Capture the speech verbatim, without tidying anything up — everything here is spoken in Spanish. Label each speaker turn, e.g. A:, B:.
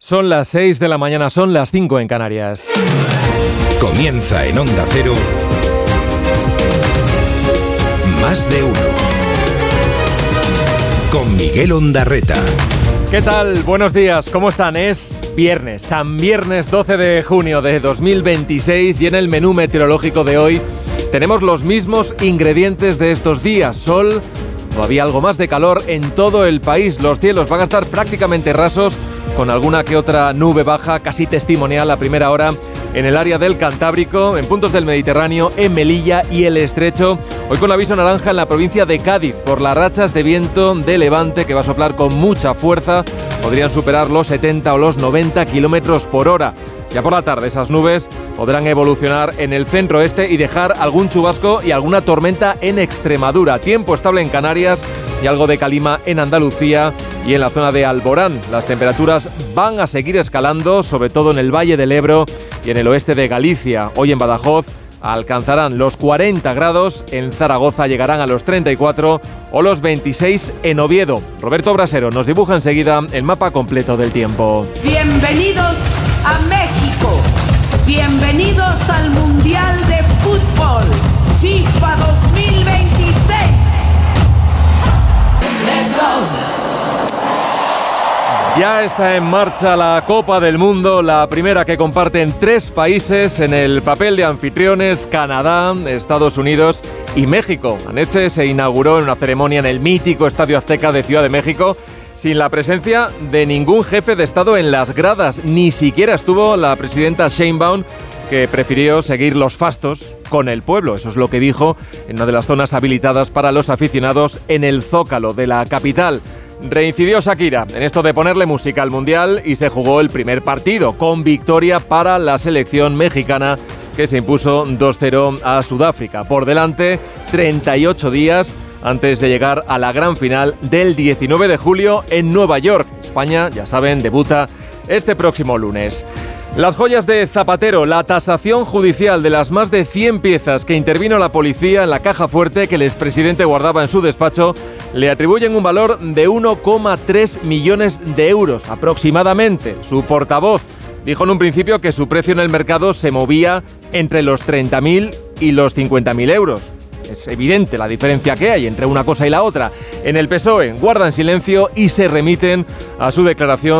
A: Son las seis de la mañana, son las cinco en Canarias.
B: Comienza en Onda Cero. Más de uno. Con Miguel Ondarreta.
A: ¿Qué tal? Buenos días, ¿cómo están? Es viernes, San Viernes doce de junio de dos mil veintiséis y en el menú meteorológico de hoy tenemos los mismos ingredientes de estos días. Sol, todavía algo más de calor en todo el país. Los cielos van a estar prácticamente rasos con alguna que otra nube baja, casi testimonial a primera hora en el área del Cantábrico, en puntos del Mediterráneo, en Melilla y el Estrecho. Hoy con aviso naranja en la provincia de Cádiz por las rachas de viento de levante que va a soplar con mucha fuerza. Podrían superar los setenta o los noventa kilómetros por hora. Ya por la tarde esas nubes podrán evolucionar en el centro-este y dejar algún chubasco y alguna tormenta en Extremadura. Tiempo estable en Canarias y algo de calima en Andalucía y en la zona de Alborán. Las temperaturas van a seguir escalando, sobre todo en el Valle del Ebro y en el oeste de Galicia. Hoy en Badajoz alcanzarán los cuarenta grados, en Zaragoza llegarán a los treinta y cuatro o los veintiséis en Oviedo. Roberto Brasero nos dibuja enseguida el mapa completo del tiempo.
C: Bienvenidos a México, bienvenidos al Mundial de Fútbol FIFA dos mil veintiséis. Let's go.
A: Ya está en marcha la Copa del Mundo, la primera que comparten tres países en el papel de anfitriones: Canadá, Estados Unidos y México. Anoche se inauguró en una ceremonia en el mítico Estadio Azteca de Ciudad de México, sin la presencia de ningún jefe de Estado en las gradas. Ni siquiera estuvo la presidenta Sheinbaum, que prefirió seguir los fastos con el pueblo. Eso es lo que dijo en una de las zonas habilitadas para los aficionados en el Zócalo de la capital. Reincidió Shakira en esto de ponerle música al Mundial y se jugó el primer partido con victoria para la selección mexicana, que se impuso dos cero a Sudáfrica. Por delante, treinta y ocho días antes de llegar a la gran final del diecinueve de julio en Nueva York. España, ya saben, debuta este próximo lunes. Las joyas de Zapatero, la tasación judicial de las más de cien piezas que intervino la policía en la caja fuerte que el expresidente guardaba en su despacho, le atribuyen un valor de uno coma tres millones de euros aproximadamente. Su portavoz dijo en un principio que su precio en el mercado se movía entre los treinta mil y los cincuenta mil euros. Es evidente la diferencia que hay entre una cosa y la otra. En el P S O E guardan silencio y se remiten a su declaración